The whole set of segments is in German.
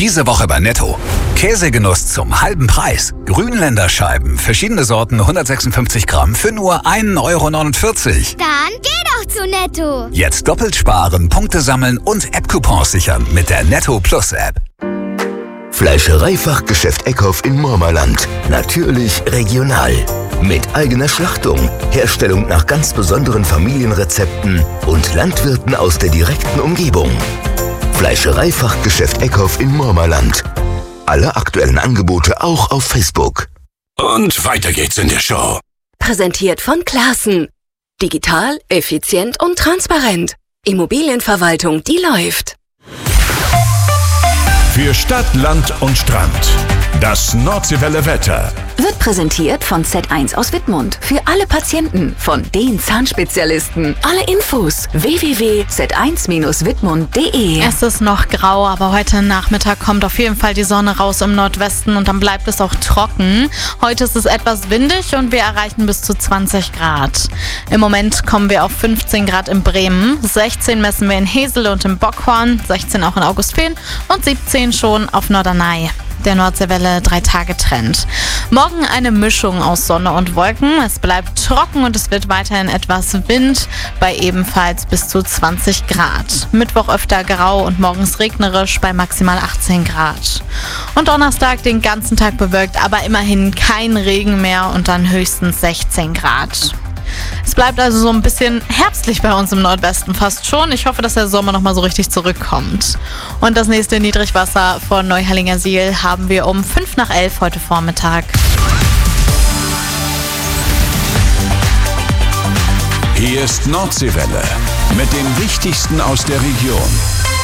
Diese Woche bei Netto. Käsegenuss zum halben Preis. Grünländerscheiben, verschiedene Sorten, 156 Gramm für nur 1,49 €. Dann geh doch zu Netto. Jetzt doppelt sparen, Punkte sammeln und App-Coupons sichern mit der Netto Plus App. Fleischereifachgeschäft Eckhoff in Murmerland. Natürlich regional. Mit eigener Schlachtung, Herstellung nach ganz besonderen Familienrezepten und Landwirten aus der direkten Umgebung. Fleischereifachgeschäft Eckhoff in Murmerland. Alle aktuellen Angebote auch auf Facebook. Und weiter geht's in der Show. Präsentiert von Classen. Digital, effizient und transparent. Immobilienverwaltung, die läuft. Für Stadt, Land und Strand. Das Nordseewelle Wetter. Wird präsentiert von Z1 aus Wittmund. Für alle Patienten von den Zahnspezialisten. Alle Infos www.z1-wittmund.de. Es ist noch grau, aber heute Nachmittag kommt auf jeden Fall die Sonne raus im Nordwesten und dann bleibt es auch trocken. Heute ist es etwas windig und wir erreichen bis zu 20 Grad. Im Moment kommen wir auf 15 Grad in Bremen, 16 messen wir in Hesel und im Bockhorn, 16 auch in Augustfehn und 17 schon auf Norderney. Der Nordseewelle 3-Tage-Trend. Morgen eine Mischung aus Sonne und Wolken. Es bleibt trocken und es wird weiterhin etwas Wind bei ebenfalls bis zu 20 Grad. Mittwoch öfter grau und morgens regnerisch bei maximal 18 Grad. Und Donnerstag den ganzen Tag bewölkt, aber immerhin kein Regen mehr und dann höchstens 16 Grad. Es bleibt also so ein bisschen herbstlich bei uns im Nordwesten fast schon. Ich hoffe, dass der Sommer nochmal so richtig zurückkommt. Und das nächste Niedrigwasser vor Neuhallingersiel haben wir um 11:05 heute Vormittag. Hier ist Nordseewelle mit dem Wichtigsten aus der Region.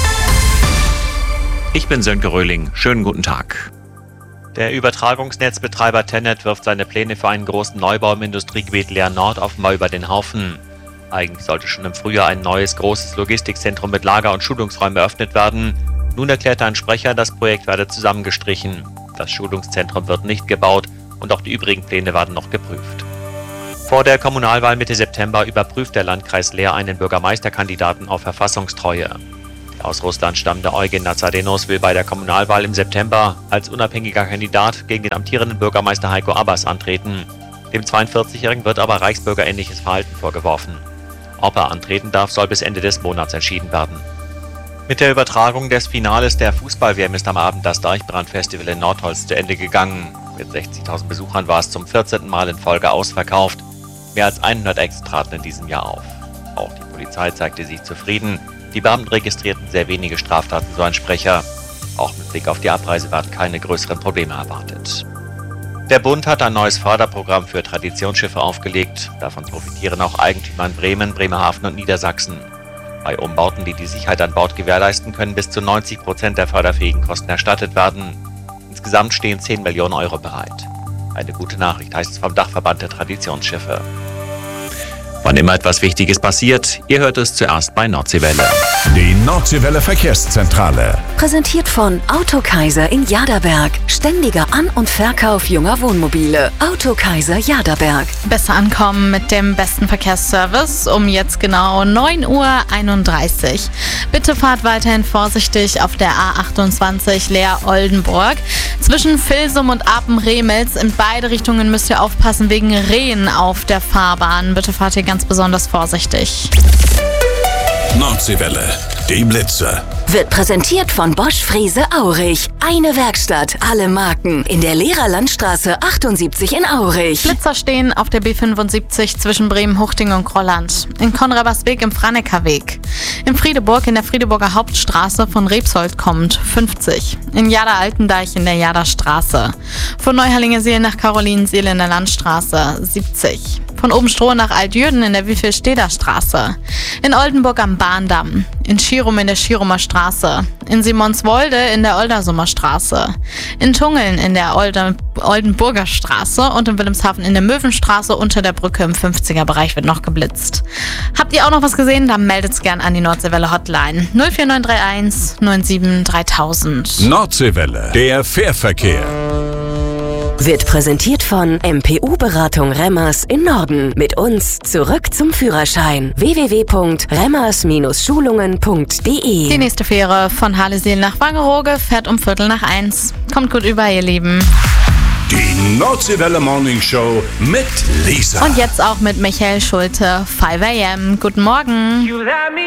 Ich bin Sönke Röhling. Schönen guten Tag. Der Übertragungsnetzbetreiber Tennet wirft seine Pläne für einen großen Neubau im Industriegebiet Leer Nord offenbar über den Haufen. Eigentlich sollte schon im Frühjahr ein neues großes Logistikzentrum mit Lager- und Schulungsräumen eröffnet werden. Nun erklärte ein Sprecher, das Projekt werde zusammengestrichen. Das Schulungszentrum wird nicht gebaut und auch die übrigen Pläne werden noch geprüft. Vor der Kommunalwahl Mitte September überprüft der Landkreis Leer einen Bürgermeisterkandidaten auf Verfassungstreue. Der aus Russland stammende Eugen Nazarenos will bei der Kommunalwahl im September als unabhängiger Kandidat gegen den amtierenden Bürgermeister Heiko Abbas antreten. Dem 42-Jährigen wird aber reichsbürgerähnliches Verhalten vorgeworfen. Ob er antreten darf, soll bis Ende des Monats entschieden werden. Mit der Übertragung des Finales der Fußball-WM ist am Abend das Deichbrand-Festival in Nordholz zu Ende gegangen. Mit 60.000 Besuchern war es zum 14. Mal in Folge ausverkauft. Mehr als 100 Acts traten in diesem Jahr auf. Auch die Polizei zeigte sich zufrieden. Die Beamten registrierten sehr wenige Straftaten, so ein Sprecher. Auch mit Blick auf die Abreise werden keine größeren Probleme erwartet. Der Bund hat ein neues Förderprogramm für Traditionsschiffe aufgelegt. Davon profitieren auch Eigentümer in Bremen, Bremerhaven und Niedersachsen. Bei Umbauten, die die Sicherheit an Bord gewährleisten, können bis zu 90% der förderfähigen Kosten erstattet werden. Insgesamt stehen 10 Millionen Euro bereit. Eine gute Nachricht, heißt es vom Dachverband der Traditionsschiffe. Wann immer etwas Wichtiges passiert, ihr hört es zuerst bei Nordseewelle. Die Nordseewelle Verkehrszentrale. Präsentiert von Autokaiser in Jaderberg. Ständiger An- und Verkauf junger Wohnmobile. Autokaiser Jaderberg. Besser ankommen mit dem besten Verkehrsservice um jetzt genau 9:31 Uhr. Bitte fahrt weiterhin vorsichtig auf der A28 Leer-Oldenburg. Zwischen Vilsum und Apen-Remels in beide Richtungen müsst ihr aufpassen wegen Rehen auf der Fahrbahn. Bitte fahrt ihr ganz besonders vorsichtig. Nordseewelle, die Blitze. Wird präsentiert von Bosch Frese Aurich. Eine Werkstatt, alle Marken. In der Lehrerlandstraße 78 in Aurich. Blitzer stehen auf der B75 zwischen Bremen-Huchting und Grolland. In Konrabersweg im Franekerweg. In Friedeburg in der Friedeburger Hauptstraße von Rebsold kommt 50. In Jada-Altendeich in der Jada-Straße. Von Neuhallingersiel nach Karolinensiel in der Landstraße 70. Von Obenstroh nach Altjürden in der Wiefelsteder Straße. In Oldenburg am Bahndamm. In Schirum in der Schirumer Straße. In Simonswolde in der Oldersummer Straße. In Tungeln in der Oldenburger Straße und in Wilhelmshaven in der Möwenstraße unter der Brücke im 50er-Bereich wird noch geblitzt. Habt ihr auch noch was gesehen? Dann meldet's gern an die Nordseewelle Hotline 04931 97 3000. Nordseewelle, der Fährverkehr. Wird präsentiert von MPU-Beratung Remmers in Norden. Mit uns zurück zum Führerschein. www.remmers-schulungen.de. Die nächste Fähre von Harlesien nach Wangerooge fährt um 12:45. Kommt gut über, ihr Lieben. Die Nordseewelle Morning Show mit Lisa. Und jetzt auch mit Michael Schulte. 5 AM. Guten Morgen.